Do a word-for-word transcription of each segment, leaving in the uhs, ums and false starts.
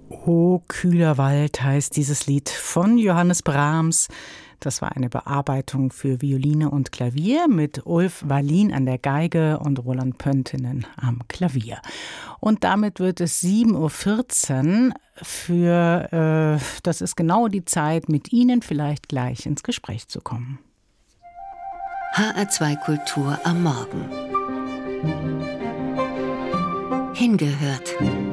O kühler Wald heißt dieses Lied von Johannes Brahms. Das war eine Bearbeitung für Violine und Klavier mit Ulf Wallin an der Geige und Roland Pöntinen am Klavier. Und damit wird es sieben Uhr vierzehn. Für, äh, das ist genau die Zeit, mit Ihnen vielleicht gleich ins Gespräch zu kommen. H R zwei Kultur am Morgen. Hingehört.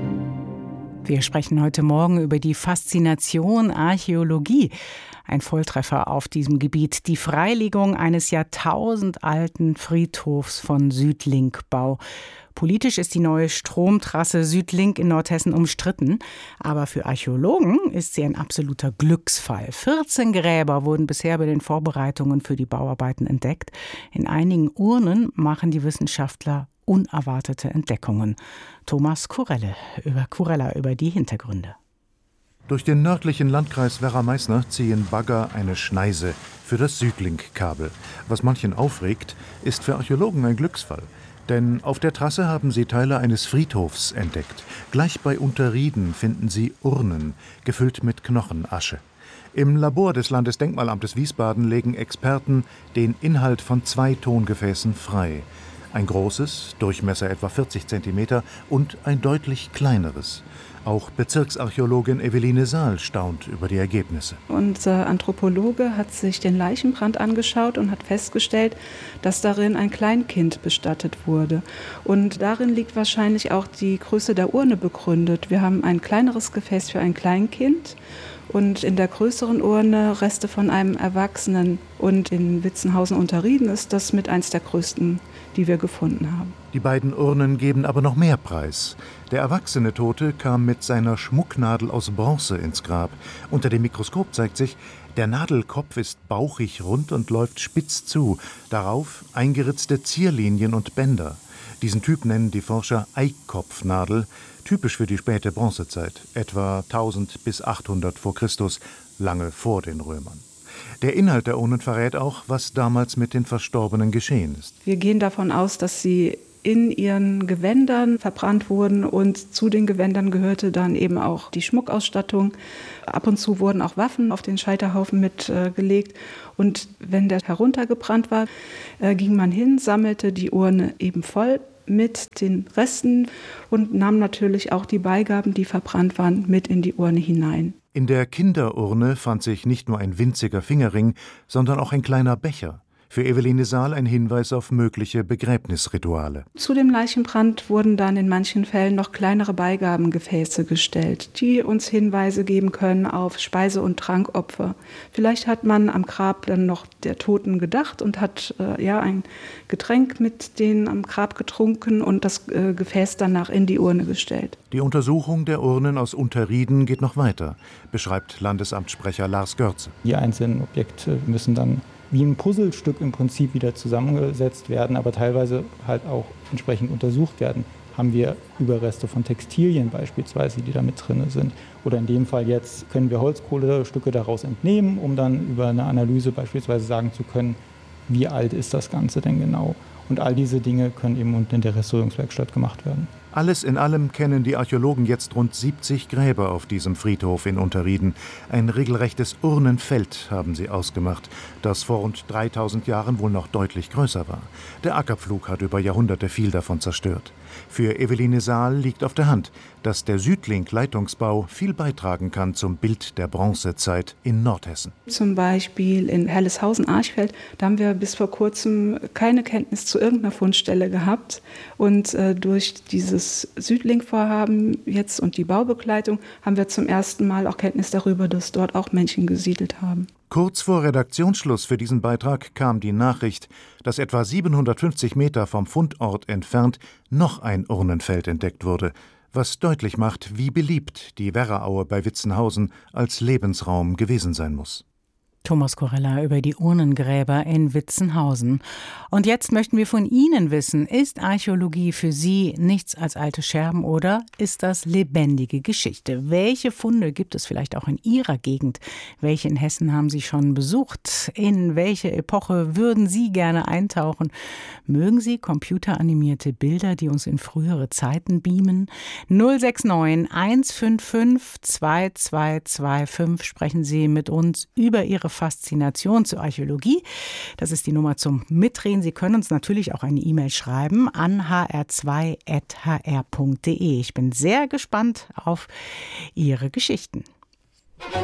Wir sprechen heute Morgen über die Faszination Archäologie. Ein Volltreffer auf diesem Gebiet. Die Freilegung eines jahrtausendalten Friedhofs von Südlinkbau. Politisch ist die neue Stromtrasse Südlink in Nordhessen umstritten. Aber für Archäologen ist sie ein absoluter Glücksfall. vierzehn Gräber wurden bisher bei den Vorbereitungen für die Bauarbeiten entdeckt. In einigen Urnen machen die Wissenschaftler unerwartete Entdeckungen. Thomas Kurelle über Kurella über die Hintergründe. Durch den nördlichen Landkreis Werra-Meißner ziehen Bagger eine Schneise für das Südlink-Kabel. Was manchen aufregt, ist für Archäologen ein Glücksfall. Denn auf der Trasse haben sie Teile eines Friedhofs entdeckt. Gleich bei Unterrieden finden sie Urnen, gefüllt mit Knochenasche. Im Labor des Landesdenkmalamtes Wiesbaden legen Experten den Inhalt von zwei Tongefäßen frei. Ein großes, Durchmesser etwa vierzig Zentimeter, und ein deutlich kleineres. Auch Bezirksarchäologin Eveline Saal staunt über die Ergebnisse. Unser Anthropologe hat sich den Leichenbrand angeschaut und hat festgestellt, dass darin ein Kleinkind bestattet wurde. Und darin liegt wahrscheinlich auch die Größe der Urne begründet. Wir haben ein kleineres Gefäß für ein Kleinkind und in der größeren Urne Reste von einem Erwachsenen. Und in Witzenhausen-Unterrieden ist das mit eins der größten, die wir gefunden haben. Die beiden Urnen geben aber noch mehr Preis. Der erwachsene Tote kam mit seiner Schmucknadel aus Bronze ins Grab. Unter dem Mikroskop zeigt sich, der Nadelkopf ist bauchig rund und läuft spitz zu. Darauf eingeritzte Zierlinien und Bänder. Diesen Typ nennen die Forscher Eickkopfnadel, typisch für die späte Bronzezeit, etwa tausend bis achthundert vor Christus, lange vor den Römern. Der Inhalt der Urnen verrät auch, was damals mit den Verstorbenen geschehen ist. Wir gehen davon aus, dass sie in ihren Gewändern verbrannt wurden und zu den Gewändern gehörte dann eben auch die Schmuckausstattung. Ab und zu wurden auch Waffen auf den Scheiterhaufen mitgelegt. Äh, und wenn der heruntergebrannt war, äh, ging man hin, sammelte die Urne eben voll mit den Resten und nahm natürlich auch die Beigaben, die verbrannt waren, mit in die Urne hinein. In der Kinderurne fand sich nicht nur ein winziger Fingerring, sondern auch ein kleiner Becher. Für Eveline Saal ein Hinweis auf mögliche Begräbnisrituale. Zu dem Leichenbrand wurden dann in manchen Fällen noch kleinere Beigabengefäße gestellt, die uns Hinweise geben können auf Speise- und Trankopfer. Vielleicht hat man am Grab dann noch der Toten gedacht und hat äh, ja ein Getränk mit denen am Grab getrunken und das äh, Gefäß danach in die Urne gestellt. Die Untersuchung der Urnen aus Unterrieden geht noch weiter, beschreibt Landesamtssprecher Lars Görze. Die einzelnen Objekte müssen dann wie ein Puzzlestück im Prinzip wieder zusammengesetzt werden, aber teilweise halt auch entsprechend untersucht werden. Haben wir Überreste von Textilien beispielsweise, die da mit drin sind. Oder in dem Fall jetzt können wir Holzkohlestücke daraus entnehmen, um dann über eine Analyse beispielsweise sagen zu können, wie alt ist das Ganze denn genau. Und all diese Dinge können eben in der Restaurierungswerkstatt gemacht werden. Alles in allem kennen die Archäologen jetzt rund siebzig Gräber auf diesem Friedhof in Unterrieden. Ein regelrechtes Urnenfeld haben sie ausgemacht, das vor rund dreitausend Jahren wohl noch deutlich größer war. Der Ackerpflug hat über Jahrhunderte viel davon zerstört. Für Eveline Saal liegt auf der Hand, dass der Südlink-Leitungsbau viel beitragen kann zum Bild der Bronzezeit in Nordhessen. Zum Beispiel in Herleshausen-Archfeld, da haben wir bis vor kurzem keine Kenntnis zu irgendeiner Fundstelle gehabt. Und äh, durch dieses Südlink-Vorhaben jetzt und die Baubegleitung haben wir zum ersten Mal auch Kenntnis darüber, dass dort auch Menschen gesiedelt haben. Kurz vor Redaktionsschluss für diesen Beitrag kam die Nachricht, dass etwa siebenhundertfünfzig Meter vom Fundort entfernt noch ein Urnenfeld entdeckt wurde, was deutlich macht, wie beliebt die Werraaue bei Witzenhausen als Lebensraum gewesen sein muss. Thomas Korella über die Urnengräber in Witzenhausen. Und jetzt möchten wir von Ihnen wissen, ist Archäologie für Sie nichts als alte Scherben oder ist das lebendige Geschichte? Welche Funde gibt es vielleicht auch in Ihrer Gegend? Welche in Hessen haben Sie schon besucht? In welche Epoche würden Sie gerne eintauchen? Mögen Sie computeranimierte Bilder, die uns in frühere Zeiten beamen? null sechs neun eins fünf fünf zwei zwei zwei fünf sprechen Sie mit uns über Ihre Faszination zur Archäologie. Das ist die Nummer zum Mitreden. Sie können uns natürlich auch eine E-Mail schreiben an h r zwei at h r punkt d e. Ich bin sehr gespannt auf Ihre Geschichten.